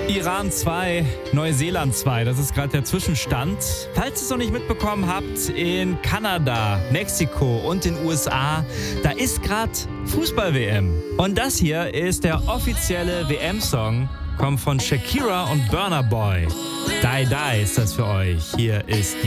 Iran 2, Neuseeland 2, das ist gerade der Zwischenstand. Falls ihr es noch nicht mitbekommen habt, in Kanada, Mexiko und den USA, da ist gerade Fußball-WM. Und das hier ist der offizielle WM-Song, kommt von Shakira und Burna Boy. Die Die ist das für euch. Hier ist die